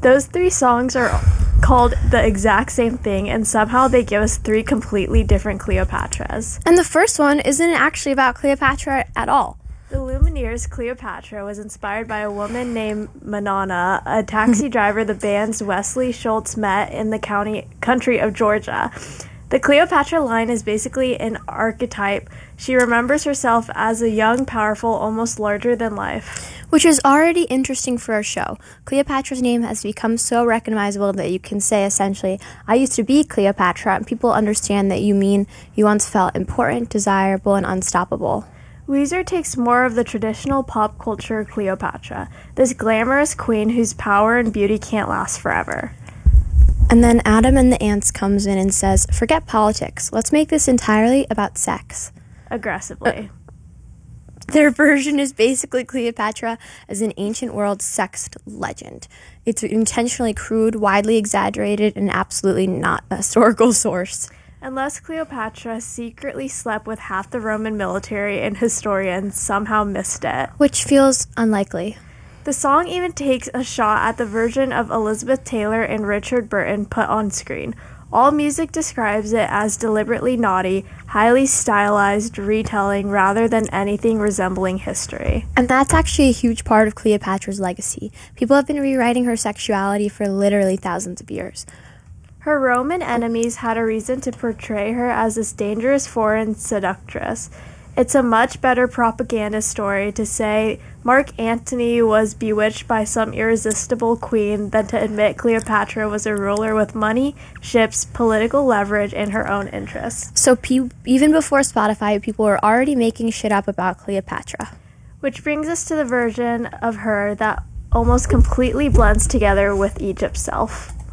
Those three songs are called the exact same thing, and somehow they give us three completely different Cleopatras. And the first one isn't actually about Cleopatra at all. The Lumineers' Cleopatra was inspired by a woman named Manana, a taxi driver the band's Wesley Schultz met in the country of Georgia. The Cleopatra line is basically an archetype. She remembers herself as a young, powerful, almost larger than life. Which is already interesting for our show. Cleopatra's name has become so recognizable that you can say essentially, I used to be Cleopatra, and people understand that you mean you once felt important, desirable, and unstoppable. Weezer takes more of the traditional pop culture Cleopatra, this glamorous queen whose power and beauty can't last forever. And then Adam and the Ants comes in and says, forget politics, let's make this entirely about sex. Aggressively. Their version is basically Cleopatra as an ancient world sex legend. It's intentionally crude, widely exaggerated, and absolutely not a historical source. Unless Cleopatra secretly slept with half the Roman military and historians somehow missed it. Which feels unlikely. The song even takes a shot at the version of Elizabeth Taylor and Richard Burton put on screen. All music describes it as deliberately naughty, highly stylized retelling rather than anything resembling history. And that's actually a huge part of Cleopatra's legacy. People have been rewriting her sexuality for literally thousands of years. Her Roman enemies had a reason to portray her as this dangerous foreign seductress. It's a much better propaganda story to say Mark Antony was bewitched by some irresistible queen than to admit Cleopatra was a ruler with money, ships, political leverage, and her own interests. So even before Spotify, people were already making shit up about Cleopatra. Which brings us to the version of her that almost completely blends together with Egypt itself.